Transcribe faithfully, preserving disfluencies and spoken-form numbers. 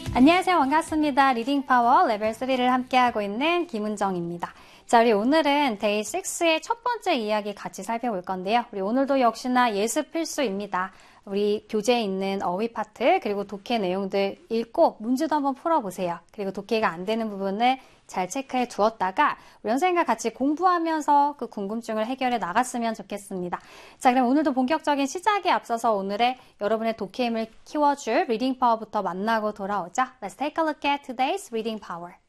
안녕하세요. 반갑습니다. 리딩 파워 레벨 쓰리를 함께하고 있는 김은정입니다. 자, 우리 오늘은 데이 식스의 첫 번째 이야기 같이 살펴볼 건데요. 우리 오늘도 역시나 예습 필수입니다. 우리 교재에 있는 어휘 파트 그리고 독해 내용들 읽고 문제도 한번 풀어보세요. 그리고 독해가 안 되는 부분을 잘 체크해 두었다가 우리 선생님과 같이 공부하면서 그 궁금증을 해결해 나갔으면 좋겠습니다. 자, 그럼 오늘도 본격적인 시작에 앞서서 오늘의 여러분의 독해 힘을 키워줄 리딩 파워부터 만나고 돌아오죠. Let's take a look at today's reading power.